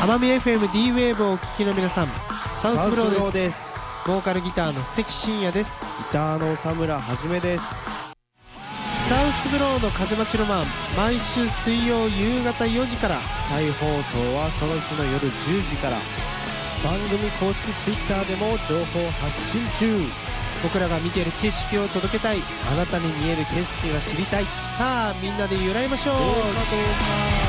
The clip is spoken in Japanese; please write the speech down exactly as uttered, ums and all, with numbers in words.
奄美 エフエム D ウェーブをお聞きの皆さん、サウスブローです。 ですボーカルギターの関真也です。 ギターの佐村はじめです。 サウスブローの風待ちロマン、毎週水曜夕方よじから、 再放送はその日の夜じゅうじから。番組公式ツイッターでも情報発信中。 僕らが見ている景色を届けたい、 あなたに見える景色が知りたい。 さあみんなで揺らいましょう。 どうかどうか。